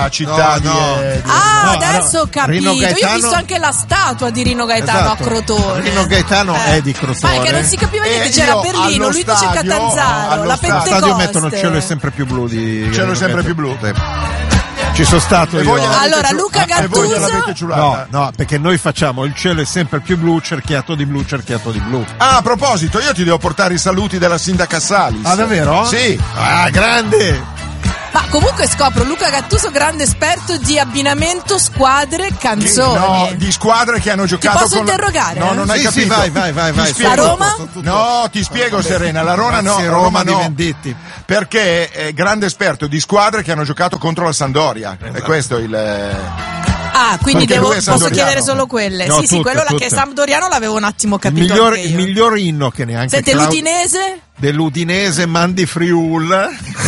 città adesso ho capito. Io ho visto anche la statua di Rino Gaetano a Crotone. Rino Gaetano è di Crotone. Ma è che non si capiva niente, c'era Berlino, lui dice Catanzaro, la Pentecoste. Allo stadio mettono il cielo è sempre più blu cielo sempre più blu. Ci sono stato io. Allora Luca Gattuso no, perché noi facciamo il cielo è sempre più blu, cerchiato di blu. Ah, a proposito, io ti devo portare i saluti della sindaca Salis. Ah, davvero? Sì. Ah, grande. Ma comunque scopro Luca Gattuso grande esperto di abbinamento, squadre, canzoni. No, di squadre che hanno giocato. Ti posso interrogare? No, non hai capito. Sì, vai. La Roma? No, ti spiego Serena, la Roma no. Roma di Venditti. Perché è grande esperto di squadre che hanno giocato contro la Sampdoria. Esatto. E questo è il... Ah, quindi posso chiedere solo quelle? No, sì, quello che è sampdoriano l'avevo un attimo capito. Il miglior inno che neanche. Sente, l'Udinese? Dell'Udinese Mandi Friul.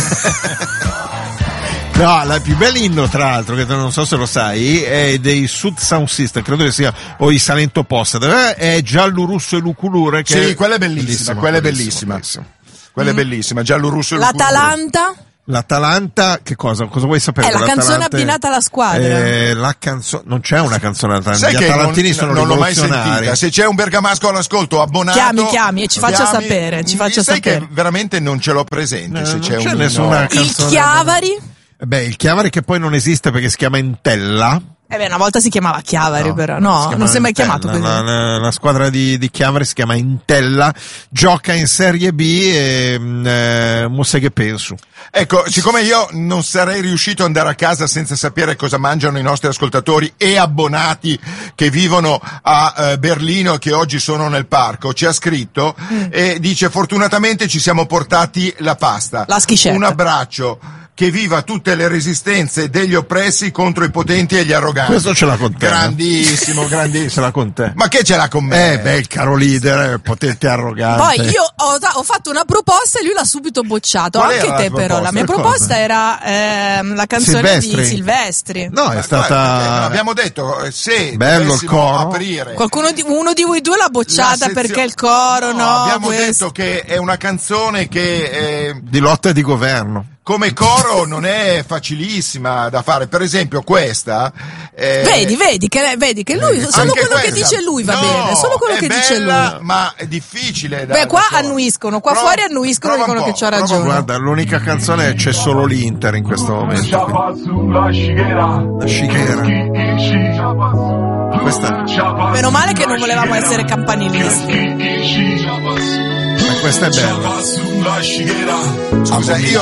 No, il più bello inno, tra l'altro, che non so se lo sai, è dei Sud Sound System, credo che sia, o i Salento Posta, è Giallo Russo e Luculure. Che sì, quella è bellissima, quella è bellissima. Quella è bellissima, Giallo Russo e Luculure. L'Atalanta, che cosa vuoi sapere? È la canzone abbinata alla squadra. La canzone, non c'è una canzone Sai gli che atalantini sono non l'ho mai rivoluzionari. sentita. Se c'è un bergamasco all'ascolto abbonato, chiami e ci faccia sapere. Sai che veramente non ce l'ho presente. Se c'è non c'è nessuna canzone. Il Chiavari? Il Chiavari che poi non esiste perché si chiama Entella. Una volta si chiamava Chiavari, però non si è mai chiamato così. La squadra di Chiavari si chiama Intella, gioca in Serie B e mo sai che penso. Ecco, siccome io non sarei riuscito ad andare a casa senza sapere cosa mangiano i nostri ascoltatori e abbonati che vivono a Berlino e che oggi sono nel parco, ci ha scritto e dice: fortunatamente ci siamo portati la pasta. La schiscetta. Un abbraccio. Che viva tutte le resistenze degli oppressi contro i potenti e gli arroganti. Questo ce l'ha con te. Grandissimo. Ce l'ha con te. Ma che ce l'ha con me? Il caro leader, potente e arrogante. Poi io ho fatto una proposta e lui l'ha subito bocciato. Qual anche te però. La mia proposta era la canzone di Silvestri. No, è stata... abbiamo detto, se bello il coro. Aprire... Uno di voi due l'ha bocciata perché il coro, abbiamo detto che è una canzone che... di lotta e di governo. Come coro non è facilissima da fare, per esempio questa vedi che lui solo quello che dice lui va bene, solo quello che dice lui, ma è difficile da qua annuiscono, fuori annuiscono, dicono che c'ha ragione. Guarda, l'unica canzone c'è solo l'Inter in questo momento. La scighera. Questa. Meno male che non volevamo essere campanilisti. Ma questa è bella. Scusa, io